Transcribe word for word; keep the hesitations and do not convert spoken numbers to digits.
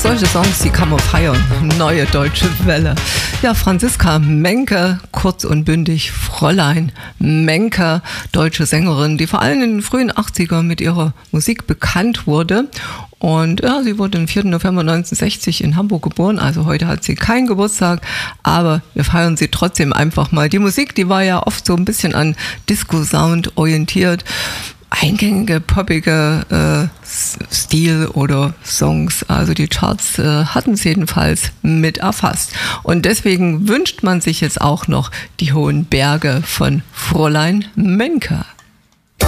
solche Songs, die kann man feiern. Neue deutsche Welle. Ja, Franziska Menke, kurz und bündig Fräulein Menke, deutsche Sängerin, die vor allem in den frühen achtzigern mit ihrer Musik bekannt wurde. Und ja, sie wurde am vierten November neunzehnhundertsechzig in Hamburg geboren, also heute hat sie keinen Geburtstag, aber wir feiern sie trotzdem einfach mal. Die Musik, die war ja oft so ein bisschen an Disco-Sound orientiert. Eingängige, poppige äh, Stil oder Songs, also die Charts äh, hatten es jedenfalls mit erfasst. Und deswegen wünscht man sich jetzt auch noch die hohen Berge von Fräulein Menke.